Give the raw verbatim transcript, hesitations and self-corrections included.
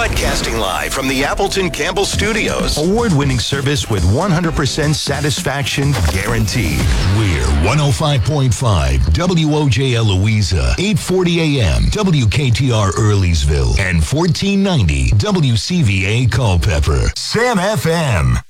Broadcasting live from the Appleton Campbell Studios. Award-winning service with one hundred percent satisfaction guaranteed. We're one oh five point five W O J L Louisa, eight forty A M W K T R Earlysville, and fourteen ninety W C V A Culpeper. Sam F M.